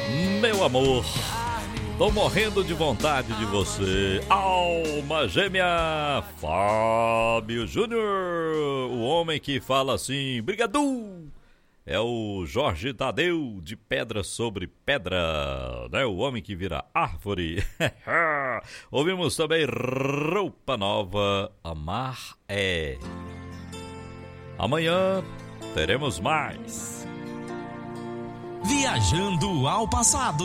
Meu amor, tô morrendo de vontade de você. Alma gêmea, Fábio Júnior, o homem que fala assim, brigadu. É o Jorge Tadeu, de Pedra sobre Pedra, né? O homem que vira árvore. Ouvimos também Roupa Nova, Amar é. Amanhã teremos mais. Viajando ao passado.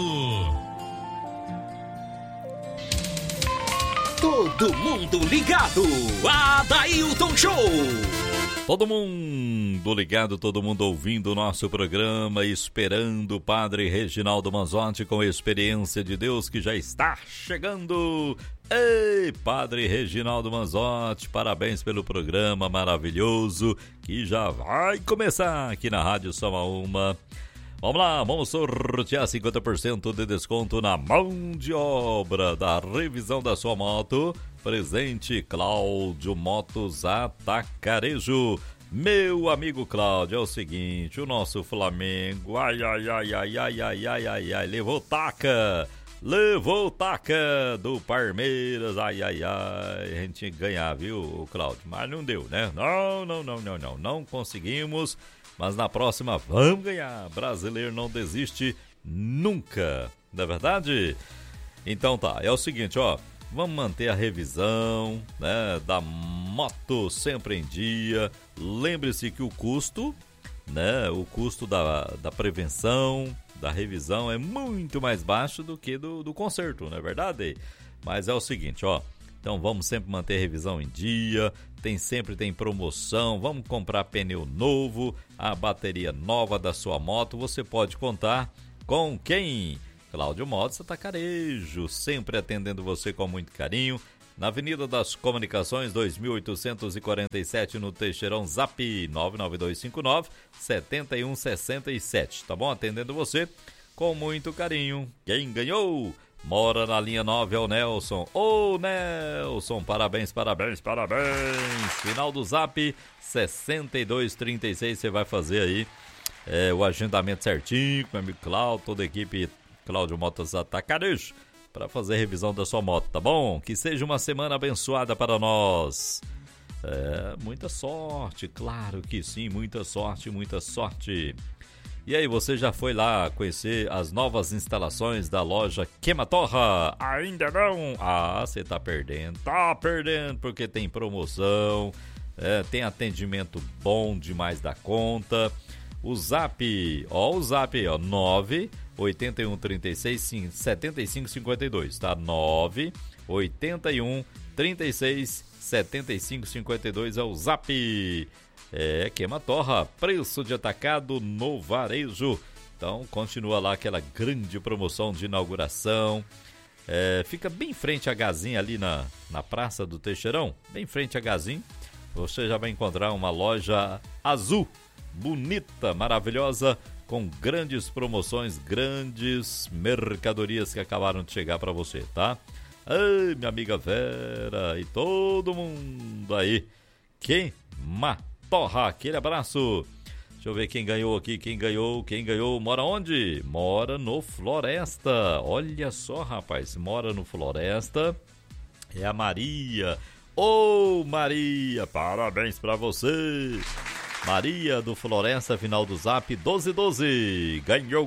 Todo mundo ligado, Adailton Show. Todo mundo ligado, todo mundo ouvindo o nosso programa, esperando o Padre Reginaldo Manzotti com a experiência de Deus que já está chegando. Ei, Padre Reginaldo Manzotti, parabéns pelo programa maravilhoso que já vai começar aqui na Rádio Soma Uma. Vamos lá, vamos sortear 50% de desconto na mão de obra da revisão da sua moto. Presente Cláudio Motos Atacarejo. Meu amigo Cláudio, é o seguinte, o nosso Flamengo, ai, levou taca do Palmeiras, ai, a gente tinha que ganhar, viu, Cláudio? Mas não deu, né? Não conseguimos. Mas na próxima vamos ganhar. Brasileiro não desiste nunca, não é verdade? Então tá, é o seguinte, ó. Vamos manter a revisão, né, da moto sempre em dia. Lembre-se que o custo, né, o custo da prevenção, da revisão é muito mais baixo do que do conserto, não é verdade? Mas é o seguinte, ó. Então vamos sempre manter a revisão em dia, sempre tem promoção, vamos comprar pneu novo, a bateria nova da sua moto, você pode contar com quem? Cláudio Motos Atacarejo, sempre atendendo você com muito carinho, na Avenida das Comunicações, 2847 no Teixeirão, Zap 99259-7167, tá bom? Atendendo você com muito carinho. Quem ganhou? Mora na linha 9 é o Nelson. Ô Nelson, parabéns. Final do Zap 6236, você vai fazer aí o agendamento certinho com o amigo Cláudio, toda a equipe Cláudio Motos Atacarejo, para fazer a revisão da sua moto, tá bom? Que seja uma semana abençoada para nós. Muita sorte, claro que sim, muita sorte. E aí, você já foi lá conhecer as novas instalações da loja Queimatorra? Ainda não? Ah, você tá perdendo, porque tem promoção, tem atendimento bom demais da conta. O Zap, ó, 981367552, tá? 981367552 é o Zap. Queimatorra, preço de atacado no varejo. Então continua lá aquela grande promoção de inauguração. Fica bem em frente a Gazin, ali na Praça do Teixeirão, bem em frente a Gazin. Você já vai encontrar uma loja azul, bonita, maravilhosa, com grandes promoções, grandes mercadorias que acabaram de chegar para você, tá? Ai, minha amiga Vera e todo mundo aí. Queimatorra, aquele abraço. Deixa eu ver quem ganhou aqui, quem ganhou, mora onde? Mora no Floresta, olha só, rapaz, mora no Floresta, é a Maria. Ô, Maria, parabéns pra você. Maria do Floresta, final do Zap 1212, ganhou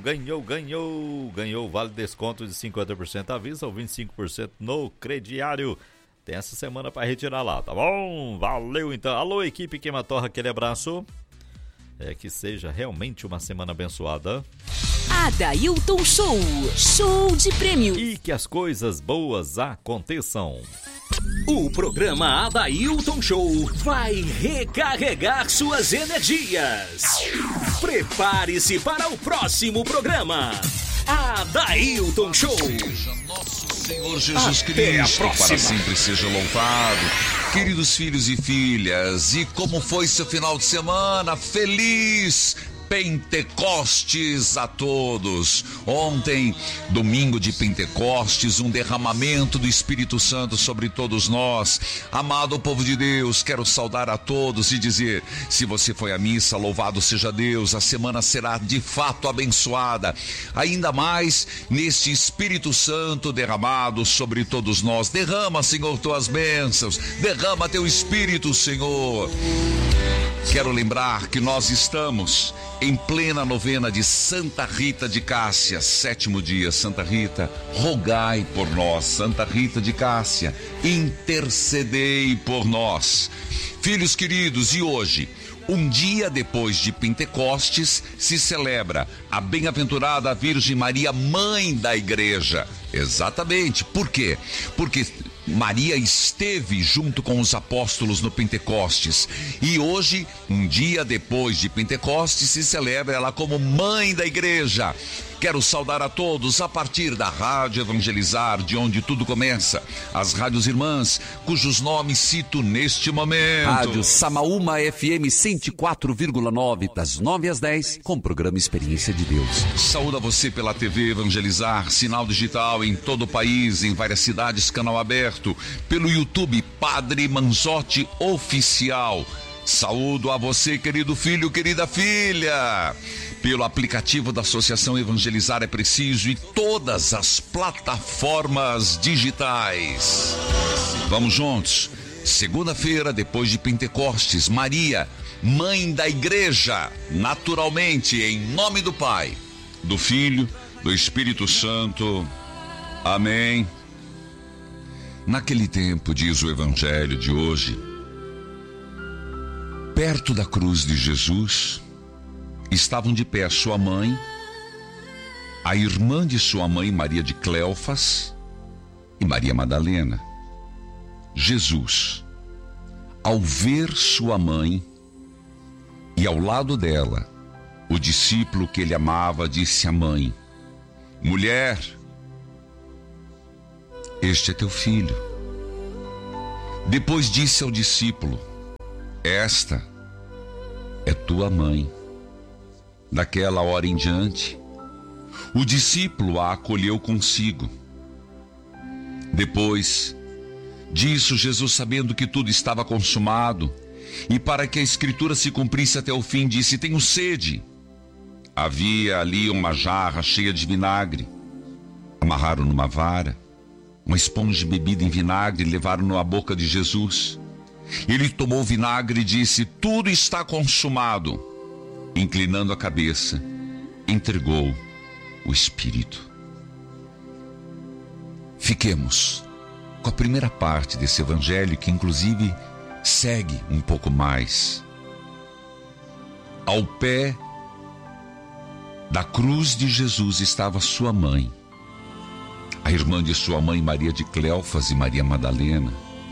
vale desconto de 50% à vista ou 25% no crediário. Tem essa semana para retirar lá, tá bom? Valeu então. Alô, equipe Queimatorra, aquele abraço. Que seja realmente uma semana abençoada. Adailton Show, show de prêmio. E que as coisas boas aconteçam. O programa Adailton Show vai recarregar suas energias. Prepare-se para o próximo programa. Adailton Show. Nosso Senhor Jesus Cristo, para sempre seja louvado. Queridos filhos e filhas, e como foi seu final de semana? Feliz, Pentecostes a todos. Ontem, domingo de Pentecostes, um derramamento do Espírito Santo sobre todos nós. Amado povo de Deus, quero saudar a todos e dizer, se você foi à missa, louvado seja Deus, a semana será de fato abençoada, ainda mais neste Espírito Santo derramado sobre todos nós. Derrama, Senhor, tuas bênçãos, derrama teu Espírito, Senhor. Quero lembrar que nós estamos em plena novena de Santa Rita de Cássia, 7º dia. Santa Rita, rogai por nós. Santa Rita de Cássia, intercedei por nós. Filhos queridos, e hoje, um dia depois de Pentecostes, se celebra a bem-aventurada Virgem Maria, mãe da Igreja. Exatamente. Por quê? Porque Maria esteve junto com os apóstolos no Pentecostes. E hoje, um dia depois de Pentecostes, se celebra ela como mãe da Igreja. Quero saudar a todos a partir da Rádio Evangelizar, de onde tudo começa. As rádios irmãs, cujos nomes cito neste momento. Rádio Samaúma FM 104,9, das 9 às 10, com o programa Experiência de Deus. Saúdo a você pela TV Evangelizar, sinal digital em todo o país, em várias cidades, canal aberto. Pelo YouTube, Padre Manzotti Oficial. Saúdo a você, querido filho, querida filha. Pelo aplicativo da Associação Evangelizar é Preciso e todas as plataformas digitais. Vamos juntos. Segunda-feira, depois de Pentecostes, Maria, mãe da Igreja, naturalmente, em nome do Pai, do Filho, do Espírito Santo. Amém. Naquele tempo, diz o Evangelho de hoje, perto da cruz de Jesus, estavam de pé sua mãe, a irmã de sua mãe, Maria de Cleofas, e Maria Madalena. Jesus, ao ver sua mãe e ao lado dela, o discípulo que ele amava, disse à mãe: mulher, este é teu filho. Depois disse ao discípulo: esta é tua mãe. Daquela hora em diante, o discípulo a acolheu consigo. Depois disso, Jesus, sabendo que tudo estava consumado, e para que a Escritura se cumprisse até o fim, disse: tenho sede. Havia ali uma jarra cheia de vinagre. Amarraram numa vara uma esponja de bebida em vinagre e levaram-no à boca de Jesus. Ele tomou o vinagre e disse: tudo está consumado. Inclinando a cabeça, entregou o Espírito. Fiquemos com a primeira parte desse evangelho, que inclusive segue um pouco mais. Ao pé da cruz de Jesus estava sua mãe, a irmã de sua mãe, Maria de Cleofas e Maria Madalena.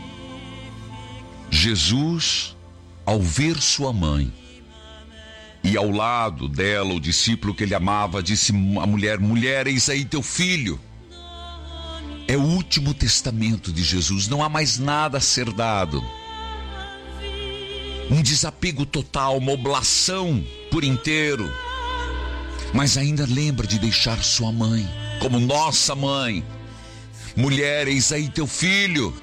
Jesus, ao ver sua mãe, e ao lado dela o discípulo que ele amava, disse à mulher: mulher, eis aí teu filho. É o último testamento de Jesus, não há mais nada a ser dado. Um desapego total, uma oblação por inteiro. Mas ainda lembra de deixar sua mãe, como nossa mãe. Mulher, eis aí teu filho.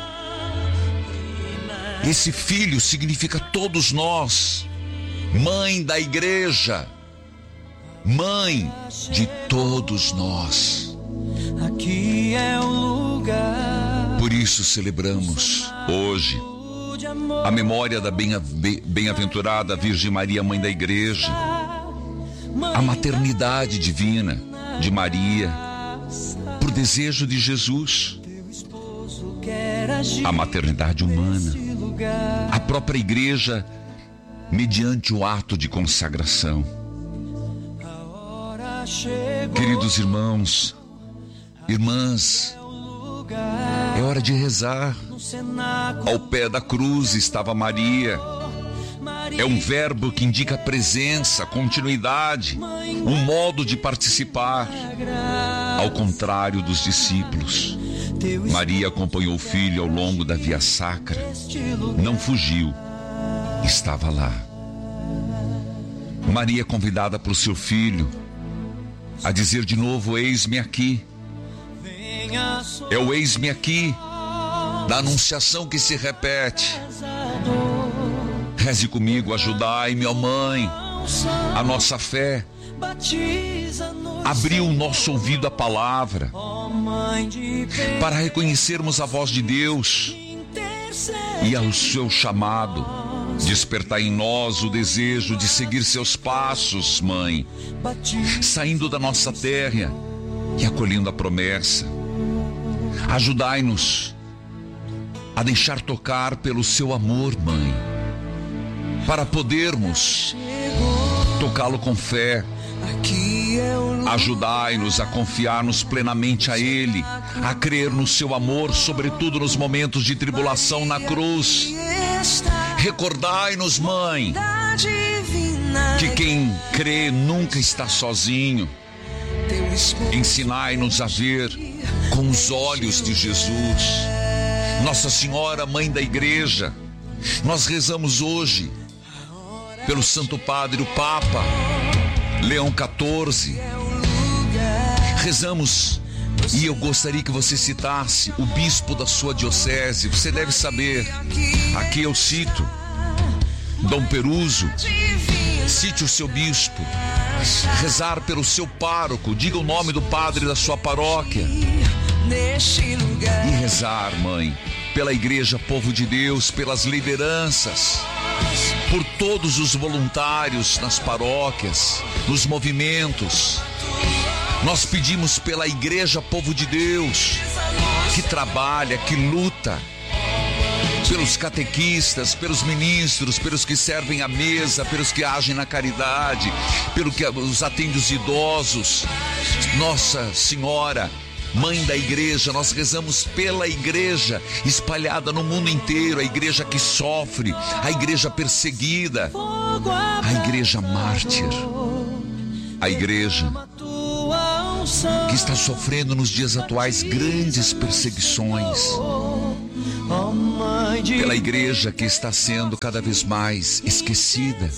Esse filho significa todos nós. Mãe da Igreja, mãe de todos nós. Aqui é o lugar. Por isso celebramos hoje a memória da bem-aventurada Virgem Maria, mãe da Igreja, a maternidade divina de Maria, por desejo de Jesus, a maternidade humana, a própria Igreja, mediante o ato de consagração. Queridos irmãos, irmãs, é hora de rezar. Ao pé da cruz estava Maria. É um verbo que indica presença, continuidade, um modo de participar. Ao contrário dos discípulos, Maria acompanhou o filho ao longo da via sacra. Não fugiu, estava lá. Maria é convidada por seu filho a dizer de novo: eis-me aqui. É o eis-me aqui da anunciação que se repete. Reze comigo: ajudai-me, ó Mãe, a nossa fé, abrir o nosso ouvido à palavra, para reconhecermos a voz de Deus e ao seu chamado. Despertar em nós o desejo de seguir seus passos, Mãe, saindo da nossa terra e acolhendo a promessa. Ajudai-nos a deixar tocar pelo seu amor, Mãe, para podermos tocá-lo com fé. Ajudai-nos a confiar-nos plenamente a Ele, a crer no seu amor, sobretudo nos momentos de tribulação na cruz. Recordai-nos, Mãe, que quem crê nunca está sozinho. Ensinai-nos a ver com os olhos de Jesus. Nossa Senhora, Mãe da Igreja, nós rezamos hoje pelo Santo Padre, o Papa Leão XIV. Rezamos, e eu gostaria que você citasse o bispo da sua diocese. Você deve saber, aqui eu cito Dom Peruso. Cite o seu bispo. Rezar pelo seu pároco, diga o nome do padre da sua paróquia. E rezar, Mãe, pela Igreja Povo de Deus, pelas lideranças, por todos os voluntários nas paróquias, nos movimentos. Nós pedimos pela Igreja Povo de Deus, que trabalha, que luta, pelos catequistas, pelos ministros, pelos que servem à mesa, pelos que agem na caridade, pelos que os atendem os idosos. Nossa Senhora, Mãe da Igreja, nós rezamos pela Igreja espalhada no mundo inteiro, a Igreja que sofre, a Igreja perseguida, a Igreja mártir, a Igreja que está sofrendo nos dias atuais grandes perseguições, pela Igreja que está sendo cada vez mais esquecida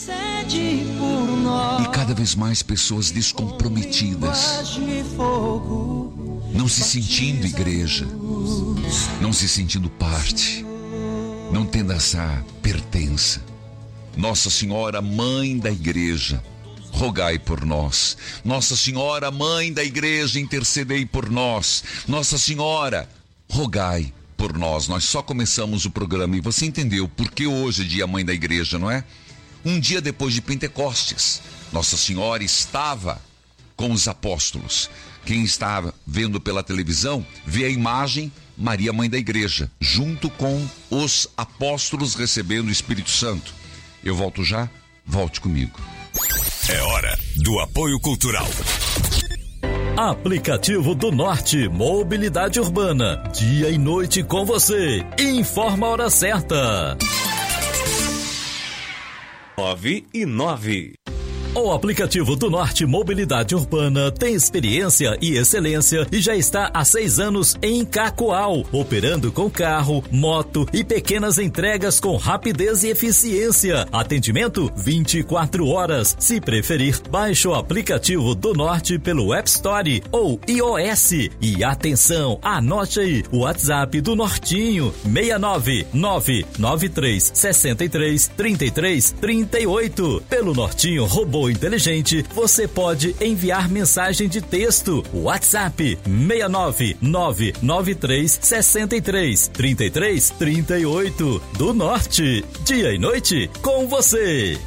e cada vez mais pessoas descomprometidas, não se sentindo igreja, não se sentindo parte, não tendo essa pertença. Nossa Senhora, Mãe da Igreja, rogai por nós. Nossa Senhora, Mãe da Igreja, intercedei por nós. Nossa Senhora, rogai por nós. Nós só começamos o programa e você entendeu por que hoje é dia Mãe da Igreja, não é? Um dia depois de Pentecostes, Nossa Senhora estava com os apóstolos. Quem estava vendo pela televisão, vê a imagem Maria, Mãe da Igreja, junto com os apóstolos recebendo o Espírito Santo. Eu volto já, volte comigo. É hora do apoio cultural. Aplicativo do Norte, mobilidade urbana, dia e noite com você. Informa a hora certa. 9:09. O aplicativo do Norte Mobilidade Urbana tem experiência e excelência e já está há 6 anos em Cacoal, operando com carro, moto e pequenas entregas com rapidez e eficiência. Atendimento 24 horas. Se preferir, baixe o aplicativo do Norte pelo App Store ou iOS. E atenção, anote aí o WhatsApp do Nortinho: 69993633338. Pelo Nortinho Robô Inteligente, você pode enviar mensagem de texto. WhatsApp 69993633338. Do Norte, dia e noite com você.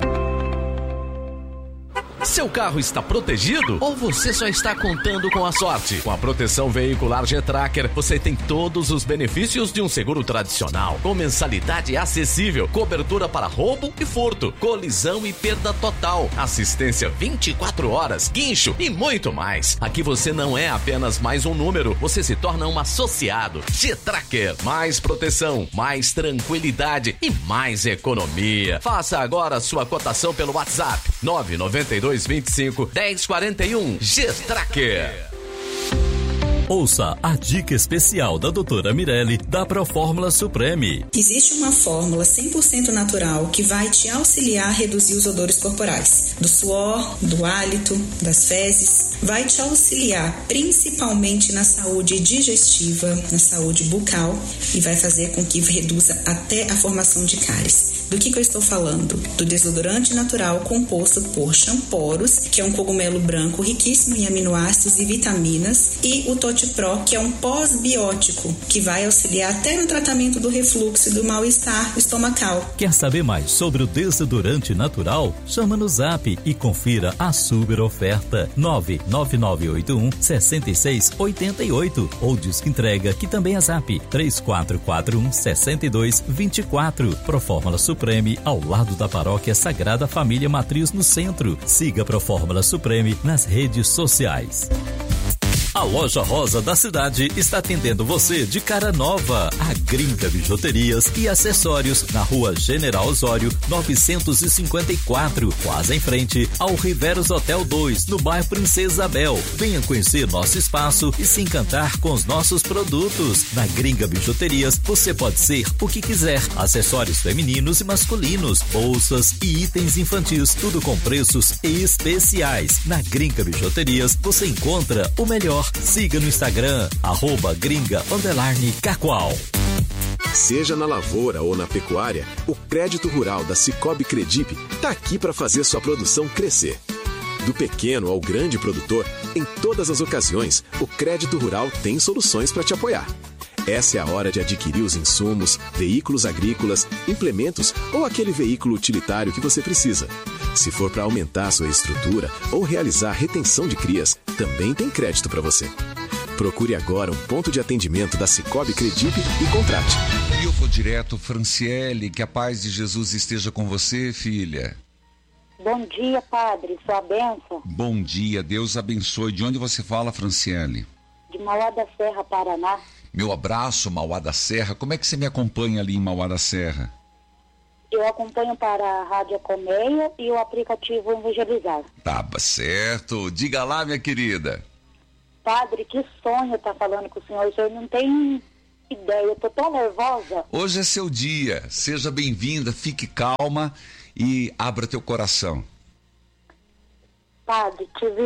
Seu carro está protegido ou você só está contando com a sorte? Com a proteção veicular G-Tracker, você tem todos os benefícios de um seguro tradicional, com mensalidade acessível, cobertura para roubo e furto, colisão e perda total, assistência 24 horas, guincho e muito mais. Aqui você não é apenas mais um número, você se torna um associado. G-Tracker, mais proteção, mais tranquilidade e mais economia. Faça agora sua cotação pelo WhatsApp 99225-1041. G-Tracker. Ouça a dica especial da doutora Mirelle da Profórmula Supreme. Existe uma fórmula 100% natural que vai te auxiliar a reduzir os odores corporais, do suor, do hálito, das fezes. Vai te auxiliar principalmente na saúde digestiva, na saúde bucal e vai fazer com que reduza até a formação de cáries. Do que eu estou falando? Do desodorante natural composto por Champoros, que é um cogumelo branco riquíssimo em aminoácidos e vitaminas, e o Toti Pro, que é um pós-biótico, que vai auxiliar até no tratamento do refluxo e do mal-estar estomacal. Quer saber mais sobre o desodorante natural? Chama no Zap e confira a super oferta 99981-6688 ou Disque Entrega, que também é Zap 3441-6224. Profórmula Supreme, ao lado da Paróquia Sagrada Família Matriz no centro. Siga Profórmula Supreme nas redes sociais. A Loja Rosa da cidade está atendendo você de cara nova. A Gringa Bijuterias e Acessórios, na Rua General Osório, 954, quase em frente ao Riveros Hotel 2, no bairro Princesa Isabel. Venha conhecer nosso espaço e se encantar com os nossos produtos. Na Gringa Bijuterias, você pode ser o que quiser. Acessórios femininos e masculinos, bolsas e itens infantis, tudo com preços especiais. Na Gringa Bijuterias, você encontra o melhor. Siga no Instagram, @gringa_cacoal. Seja na lavoura ou na pecuária, o crédito rural da Cicobi Credip está aqui para fazer sua produção crescer. Do pequeno ao grande produtor, em todas as ocasiões, o crédito rural tem soluções para te apoiar. Essa é a hora de adquirir os insumos, veículos agrícolas, implementos ou aquele veículo utilitário que você precisa. Se for para aumentar sua estrutura ou realizar retenção de crias, também tem crédito para você. Procure agora um ponto de atendimento da Cicobi Credip e contrate. E eu vou direto, Franciele, que a paz de Jesus esteja com você, filha. Bom dia, padre, sua bênção. Bom dia, Deus abençoe. De onde você fala, Franciele? De Mauá da Serra, Paraná. Meu abraço, Mauá da Serra. Como é que você me acompanha ali em Mauá da Serra? Eu acompanho para a Rádio Colmeia e o aplicativo Evangelizar. Tá certo. Diga lá, minha querida. Padre, que sonho estar falando com o senhor. O senhor não tem ideia, eu tô tão nervosa. Hoje é seu dia. Seja bem-vinda, fique calma e abra teu coração. Padre, tive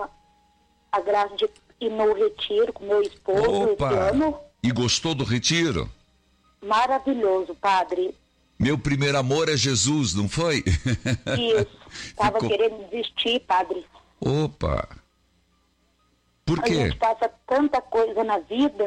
a graça de ir no retiro com meu esposo esse ano. E gostou do retiro? Maravilhoso, padre. Meu primeiro amor é Jesus, não foi? Isso. Tava querendo desistir, padre. Opa. Por quê? A gente passa tanta coisa na vida.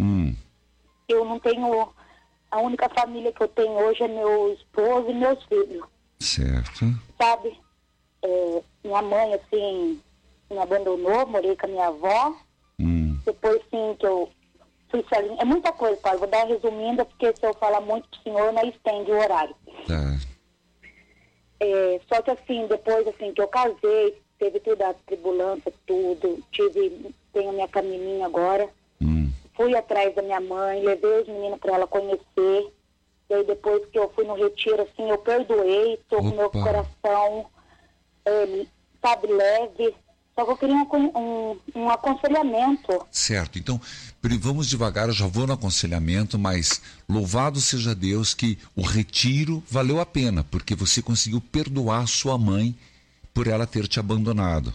Eu não tenho... A única família que eu tenho hoje é meu esposo e meus filhos. Certo. Sabe? Minha mãe, assim, me abandonou, morei com a minha avó. Depois, sim, que eu... É muita coisa, pai. Vou dar uma resumida, porque se eu falar muito pro senhor, não estende o horário. Tá. Só que assim, depois assim, que eu casei, teve toda a tribulância, tudo. Tenho a minha caminhinha agora. Fui atrás da minha mãe, levei os meninos para ela conhecer. E aí depois que eu fui no retiro, assim, eu perdoei, tô com meu coração, sabe, leve. Só que eu queria um aconselhamento. Certo, então vamos devagar, eu já vou no aconselhamento, mas louvado seja Deus que o retiro valeu a pena, porque você conseguiu perdoar sua mãe por ela ter te abandonado.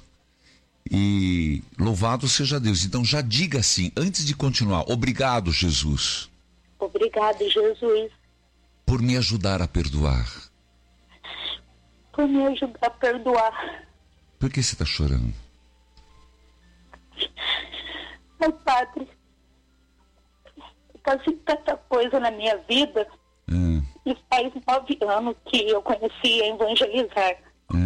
E louvado seja Deus. Então já diga assim, antes de continuar, obrigado, Jesus. Obrigado, Jesus. Por me ajudar a perdoar. Por me ajudar a perdoar. Por que você está chorando? Ai, padre, passei tanta coisa na minha vida e faz 9 anos que eu conheci a Evangelizar.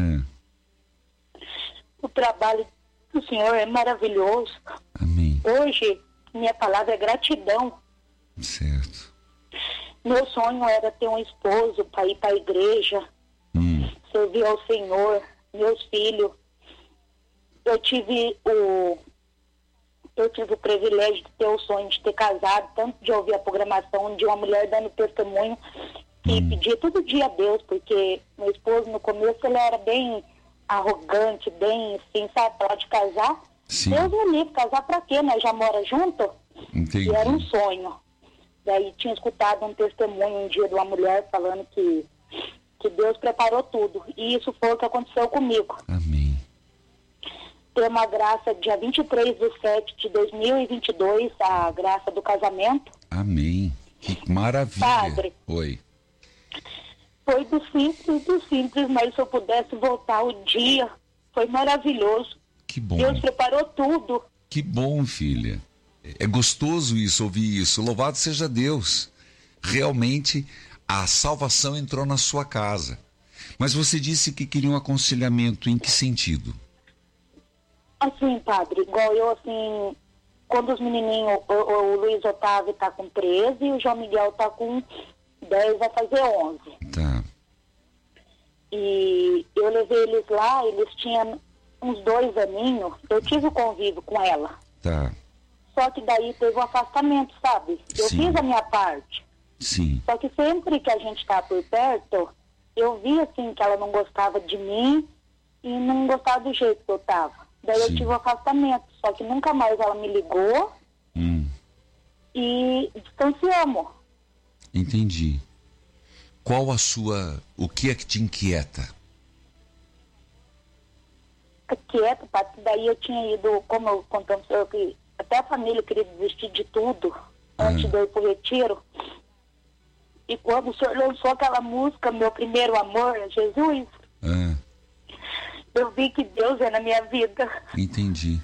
O trabalho do senhor é maravilhoso. Amém. Hoje, minha palavra é gratidão. Certo. Meu sonho era ter um esposo para ir para a igreja, servir ao Senhor, meus filhos. Eu tive o privilégio de ter o sonho de ter casado, tanto de ouvir a programação de uma mulher dando testemunho e pedir todo dia a Deus, porque meu esposo no começo ele era bem arrogante, bem assim, sabe, falar de casar, Sim. Deus me livre, casar pra quê? Nós já mora junto? Entendi. E era um sonho. Daí tinha escutado um testemunho um dia de uma mulher falando que Deus preparou tudo. E isso foi o que aconteceu comigo. Amém. Temos a graça, dia 23/7/2022, a graça do casamento. Amém. Que maravilha. Padre. Oi. Foi do simples, mas se eu pudesse voltar o dia, foi maravilhoso. Que bom. Deus preparou tudo. Que bom, filha. É gostoso isso, ouvir isso. Louvado seja Deus. Realmente, a salvação entrou na sua casa. Mas você disse que queria um aconselhamento. Em que sentido? Assim, padre, igual eu, assim, quando os menininhos, o Luiz Otávio tá com 13 e o João Miguel tá com 10, vai fazer 11. Tá. E eu levei eles lá, eles tinham uns 2 aninhos, eu tive o convívio com ela. Tá. Só que daí teve um afastamento, sabe? Eu Sim. fiz a minha parte. Sim. Só que sempre que a gente tá por perto, eu vi, assim, que ela não gostava de mim e não gostava do jeito que eu tava. Daí eu tive um afastamento, só que nunca mais ela me ligou e distanciamos. Entendi. Qual o que é que te inquieta? Quieto, porque daí eu tinha ido, como eu contamos, que até a família queria desistir de tudo antes de eu ir pro retiro. E quando o senhor lançou aquela música, Meu Primeiro Amor, Jesus, eu vi que Deus é na minha vida. Entendi.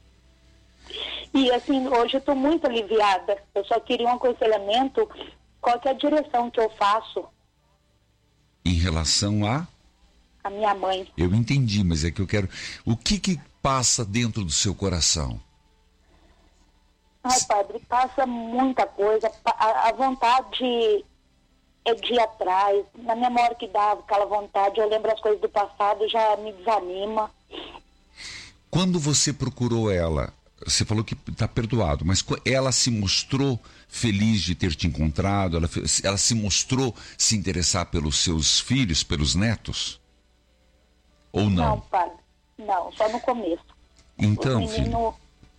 E assim, hoje eu tô muito aliviada. Eu só queria um aconselhamento, qual que é a direção que eu faço. Em relação a minha mãe. Eu entendi, mas é que eu quero... O que passa dentro do seu coração? Ai, padre, passa muita coisa. A vontade é de ir atrás. Na memória que dava aquela vontade, eu lembro as coisas do passado, já me desanima. Quando você procurou ela, você falou que está perdoado, mas ela se mostrou feliz de ter te encontrado? Ela se mostrou se interessar pelos seus filhos, pelos netos? Ou não? Não, padre. Não, só no começo. Então, filho...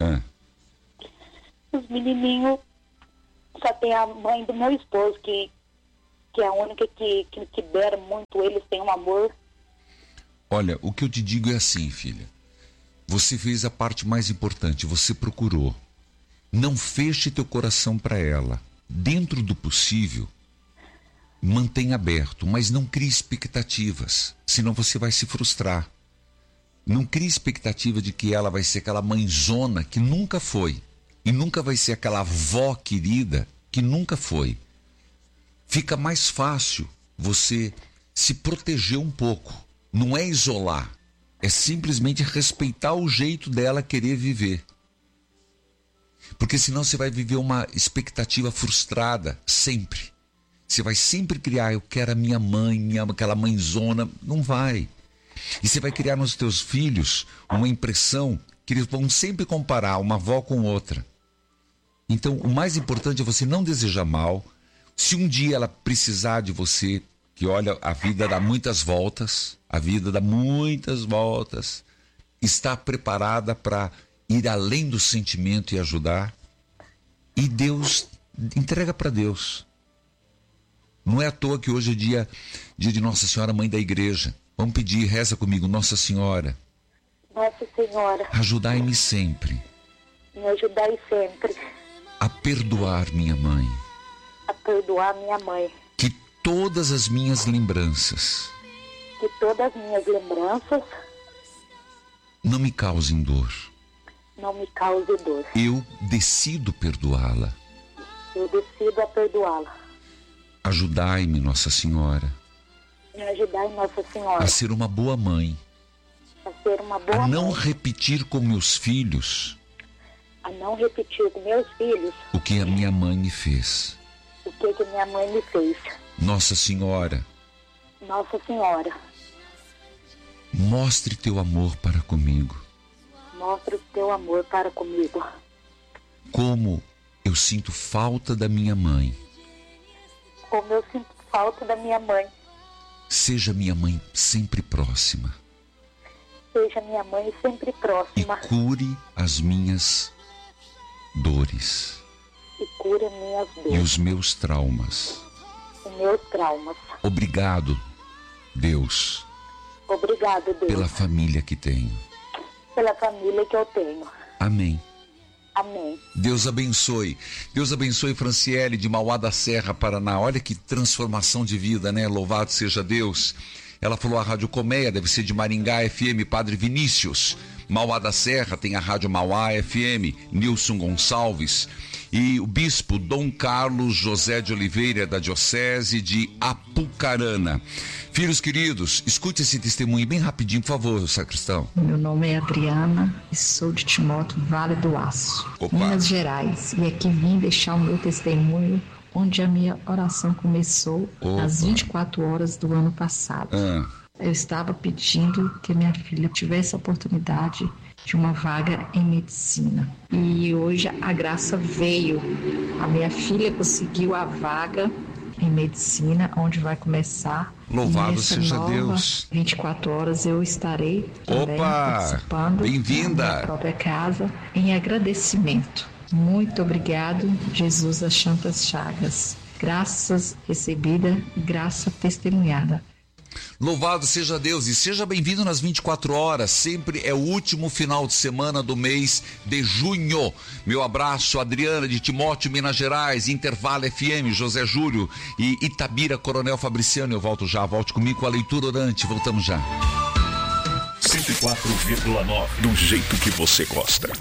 Os menininhos, só tem a mãe do meu esposo, que é a única que dera muito, eles têm um amor. Olha, o que eu te digo é assim, filha. Você fez a parte mais importante, você procurou. Não feche teu coração para ela. Dentro do possível, mantenha aberto, mas não crie expectativas, senão você vai se frustrar. Não crie expectativa de que ela vai ser aquela mãezona que nunca foi. E nunca vai ser aquela avó querida que nunca foi. Fica mais fácil você se proteger um pouco. Não é isolar, é simplesmente respeitar o jeito dela querer viver. Porque senão você vai viver uma expectativa frustrada, sempre. Você vai sempre criar, eu quero a minha mãe, aquela mãezona. Não vai. E você vai criar nos teus filhos uma impressão que eles vão sempre comparar uma avó com outra. Então, o mais importante é você não desejar mal. Se um dia ela precisar de você, que olha, a vida dá muitas voltas, está preparada para ir além do sentimento e ajudar. E Deus, entrega para Deus. Não é à toa que hoje é dia de Nossa Senhora, Mãe da Igreja. Vamos pedir, reza comigo, Nossa Senhora. Nossa Senhora. Ajudai-me sempre. Me ajudai sempre. A perdoar minha mãe. A perdoar minha mãe. Que todas as minhas lembranças. Que todas as minhas lembranças. Não me causem dor. Não me cause dor. Eu decido perdoá-la. Eu decido a perdoá-la. Ajudai-me, Nossa Senhora. Me ajudai, Nossa Senhora. A ser uma boa mãe. A ser uma boa mãe. A não repetir com meus filhos. A não repetir com meus filhos. O que a minha mãe me fez. O que minha mãe me fez. Nossa Senhora. Nossa Senhora. Mostre teu amor para comigo. Mostre o teu amor para comigo. Como eu sinto falta da minha mãe. Como eu sinto falta da minha mãe. Seja minha mãe sempre próxima. Seja minha mãe sempre próxima. E cure as minhas dores. E cura minhas dores. E os meus traumas. Os meus traumas. Obrigado, Deus. Obrigado, Deus. Pela família que tenho. Pela família que eu tenho. Amém. Amém. Deus abençoe. Deus abençoe Franciele de Mauá da Serra, Paraná. Olha que transformação de vida, né? Louvado seja Deus. Ela falou a Rádio Colmeia, deve ser de Maringá FM, Padre Vinícius. Mauá da Serra tem a Rádio Mauá FM, Nilson Gonçalves. E o bispo Dom Carlos José de Oliveira, da Diocese de Apucarana. Filhos queridos, escute esse testemunho bem rapidinho, por favor, sacristão. Meu nome é Adriana e sou de Timóteo, Vale do Aço, Minas Gerais. E aqui vim deixar o meu testemunho, onde a minha oração começou às 24 horas do ano passado. Eu estava pedindo que minha filha tivesse a oportunidade de uma vaga em medicina. E hoje a graça veio. A minha filha conseguiu a vaga em medicina, onde vai começar. Louvado seja Deus. 24 horas eu estarei também participando. Bem-vinda. Na minha própria casa, em agradecimento. Muito obrigado, Jesus das Santas Chagas. Graças recebida, graça testemunhada. Louvado seja Deus e seja bem-vindo nas 24 horas, sempre é o último final de semana do mês de junho. Meu abraço, Adriana de Timóteo, Minas Gerais, Intervalo FM, José Júlio e Itabira, Coronel Fabriciano. Eu volto já, volte comigo com a leitura orante, voltamos já. 104,9, do jeito que você gosta.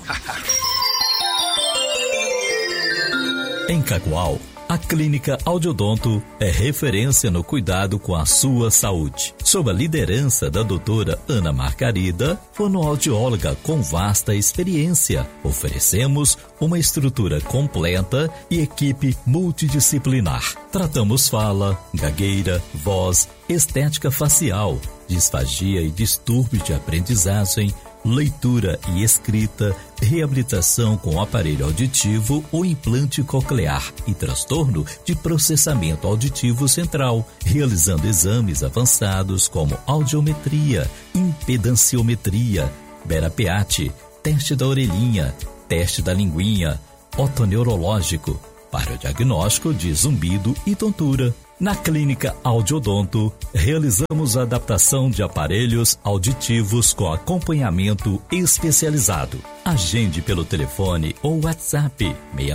Em Cacoal, a Clínica Audiodonto é referência no cuidado com a sua saúde. Sob a liderança da doutora Ana Margarida, fonoaudióloga com vasta experiência, oferecemos uma estrutura completa e equipe multidisciplinar. Tratamos fala, gagueira, voz, estética facial, disfagia e distúrbio de aprendizagem, leitura e escrita, reabilitação com aparelho auditivo ou implante coclear e transtorno de processamento auditivo central, realizando exames avançados como audiometria, impedanciometria, berapeate, teste da orelhinha, teste da linguinha, otoneurológico, para o diagnóstico de zumbido e tontura. Na Clínica Audiodonto, realizamos a adaptação de aparelhos auditivos com acompanhamento especializado. Agende pelo telefone ou WhatsApp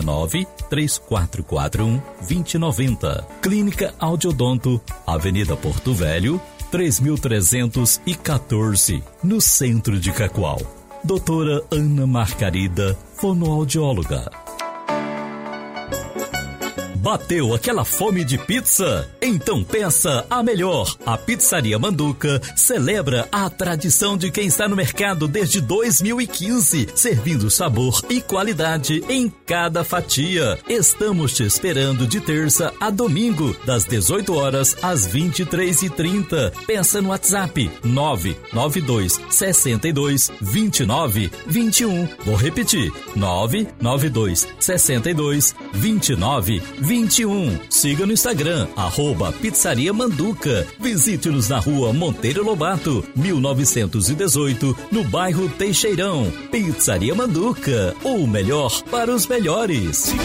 69-3441-2090. Clínica Audiodonto, Avenida Porto Velho, 3314, no centro de Cacoal. Doutora Ana Margarida, fonoaudióloga. Bateu aquela fome de pizza? Então peça a melhor. A Pizzaria Manduca celebra a tradição de quem está no mercado desde 2015, servindo sabor e qualidade em cada fatia. Estamos te esperando de terça a domingo, das 18 horas às 23h30. Peça no WhatsApp 992 62 29 21. Vou repetir, 992 62 29 21. Siga no Instagram, @Pizzaria Manduca. Visite-nos na rua Monteiro Lobato, 1918, no bairro Teixeirão. Pizzaria Manduca, o melhor para os melhores.